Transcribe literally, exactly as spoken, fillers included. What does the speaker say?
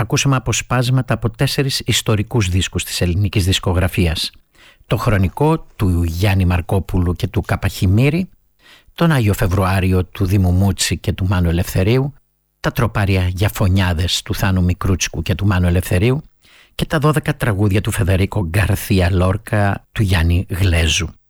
ακούσαμε αποσπάσματα από τέσσερις ιστορικούς δίσκους της ελληνικής δισκογραφίας. Το χρονικό του Γιάννη Μαρκόπουλου και του Καπαχημύρη, τον Άγιο Φεβρουάριο του Δήμου Μούτσι και του Μάνου Ελευθερίου, τα τροπάρια για φωνιάδες του Θάνου Μικρούτσικου και του Μάνου Ελευθερίου και τα δώδεκα τραγούδια του Φεδερίκο Γκαρθία Λόρκα του Γιάννη Γλέζου.